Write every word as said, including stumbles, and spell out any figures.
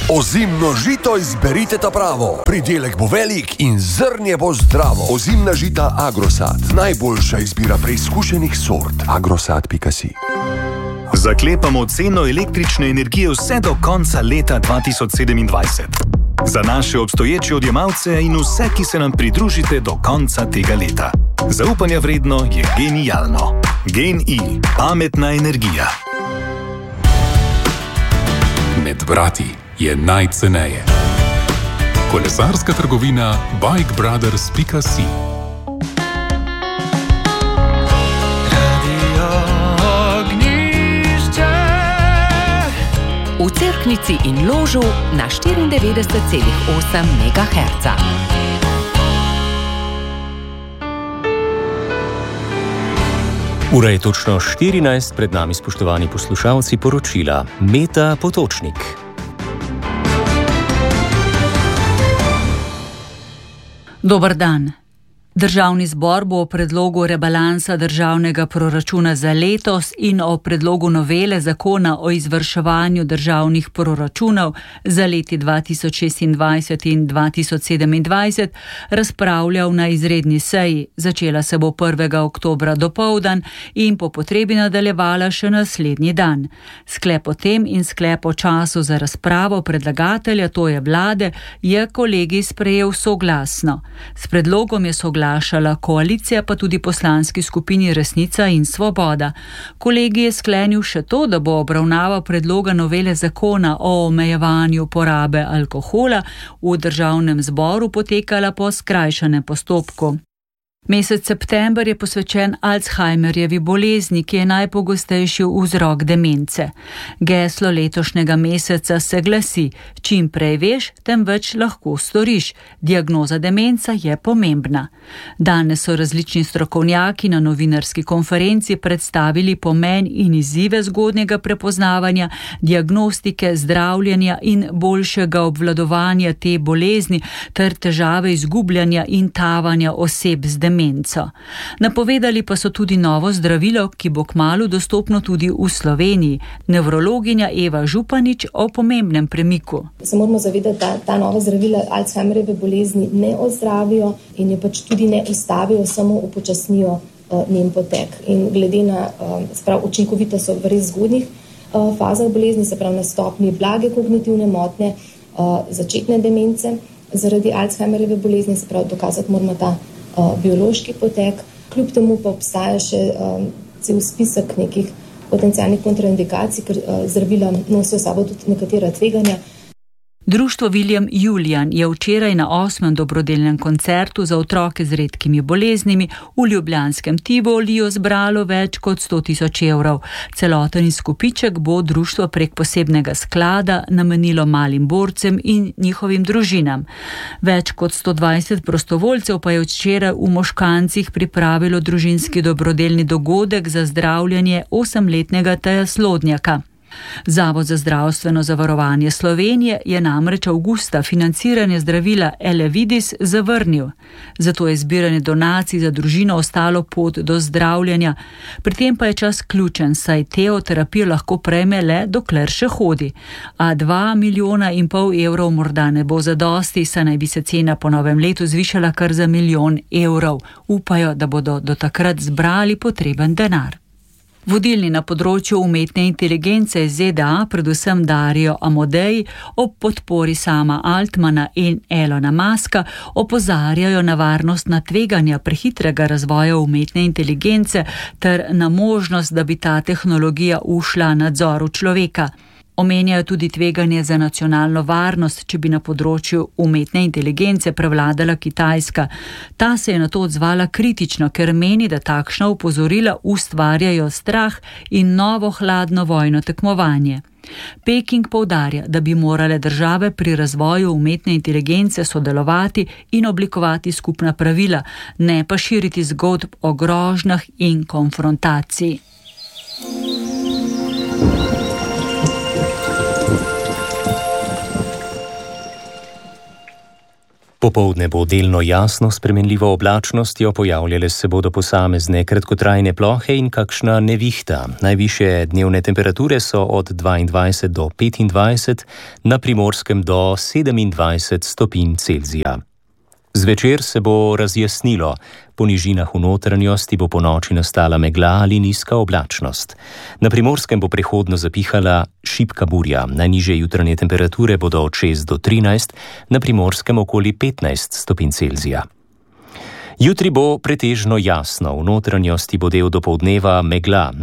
Ozimno žito izberite ta pravo. Pridelek bo velik in zrnje bo zdravo. Ozimna žita Agrosad. Najboljša izbira preizkušenih sort. agrosad pika si. Zaklepamo ceno električne energije vse do konca leta dva tisoč sedemindvajset. Za naše obstoječe odjemalce in vse, ki se nam pridružite do konca tega leta. Zaupanja vredno je genialno. GEN-I. Pametna energija. Med brati je najceneje. Kolesarska trgovina bike brothers pika si. V Cerknici in Ložu na štiriindevetdeset celih osem megaherca. Ura je točno štirinajst, pred nami, spoštovani poslušalci, poročila Meta Potočnik. Dober dan. Državni zbor bo o predlogu rebalansa državnega proračuna za letos in o predlogu novele zakona o izvrševanju državnih proračunov za leti dva tisoč šestindvajset in dva tisoč sedemindvajset razpravljal na izredni seji. Začela se bo prvega oktobra dopoldan in po potrebi nadaljevala še naslednji dan. Sklep o tem in sklep o času za razpravo predlagatelja, to je vlade, je kolegij sprejel soglasno. S predlogom je soglasno koalicija, pa tudi poslanski skupini Resnica in Svoboda. Kolegij je sklenil še to, da bo obravnava predloga novele zakona o omejevanju porabe alkohola v državnem zboru potekala po skrajšanem postopku. Mesec september je posvečen Alzheimerjevi bolezni, ki je najpogostejši vzrok demence. Geslo letošnjega meseca se glasi: čim prej veš, tem več lahko storiš. Diagnoza demenca je pomembna. Danes so različni strokovnjaki na novinarski konferenci predstavili pomen in izzive zgodnjega prepoznavanja, diagnostike, zdravljenja in boljšega obvladovanja te bolezni ter težave izgubljanja in tavanja oseb z demenco. Napovedali pa so tudi novo zdravilo, ki bo kmalu dostopno tudi v Sloveniji. Nevrologinja Eva Županič o pomembnem premiku. Se moramo zavedati, da ta nova zdravila Alzheimerjeve bolezni ne ozdravijo in je pač tudi ne ustavijo, samo upočasnijo uh, njen potek. In glede na uh, sprav, učinkovito so v res zgodnjih uh, fazah bolezni, se pravi na stopni blage kognitivne motnje, uh, začetne demence zaradi Alzheimerjeve bolezni, se pravi dokazati moramo ta biološki potek, kljub temu pa obstaja še um, cel spisek nekih potencialnih kontraindikacij, ker uh, zdravila nosijo sabo tudi nekatera tveganja. Društvo William Julian je včeraj na osmem dobrodelnem koncertu za otroke z redkimi boleznimi v ljubljanskem Tivoliju zbralo več kot sto tisoč evrov. Celoten izkupiček bo društvo prek posebnega sklada namenilo malim borcem in njihovim družinam. Več kot sto dvajset prostovoljcev pa je včeraj v Moškancih pripravilo družinski dobrodelni dogodek za zdravljenje osemletnega Teja Slodnjaka. Zavod za zdravstveno zavarovanje Slovenije je namreč avgusta financiranje zdravila Elevidis zavrnil. Zato je zbiranje donacij za družino ostalo pot do zdravljenja. Pri tem pa je čas ključen, saj teoterapijo lahko prejme le, dokler še hodi. A dva milijona in pol evrov morda ne bo zadosti, saj naj bi se cena po novem letu zvišala kar za milijon evrov. Upajo, da bodo do takrat zbrali potreben denar. Vodilni na področju umetne inteligence iz Z D A, predvsem Dario Amodei, ob podpori Sama Altmana in Elona Muska opozarjajo na varnostna tveganja prehitrega razvoja umetne inteligence ter na možnost, da bi ta tehnologija ušla nadzoru človeka. Omenjajo tudi tveganje za nacionalno varnost, če bi na področju umetne inteligence prevladala Kitajska. Ta se je na to odzvala kritično, ker meni, da takšna opozorila ustvarjajo strah in novo hladno vojno tekmovanje. Peking poudarja, da bi morale države pri razvoju umetne inteligence sodelovati in oblikovati skupna pravila, ne pa širiti zgodb o grožnjah in konfrontaciji. Popoldne bo delno jasno s spremenljivo oblačnostjo, pojavljale se bodo posamezne kratkotrajne plohe in kakšna nevihta. Najvišje dnevne temperature so od dvaindvajset do petindvajset, na Primorskem do sedemindvajset stopinj Celzija. Zvečer se bo razjasnilo, po nižinah v notranjosti bo ponoči nastala megla ali nizka oblačnost. Na Primorskem bo prehodno zapihala šibka burja, najnižje jutranje temperature bodo od šest do trinajst, na Primorskem okoli petnajst stopinj Celzija. Jutri bo pretežno jasno, v notranjosti bo del dopoldneva megla,